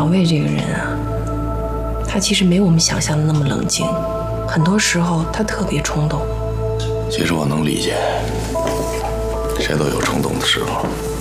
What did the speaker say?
卫这个人啊，他其实没我们想象的那么冷静，很多时候他特别冲动。 其实我能理解，谁都有冲动的时候。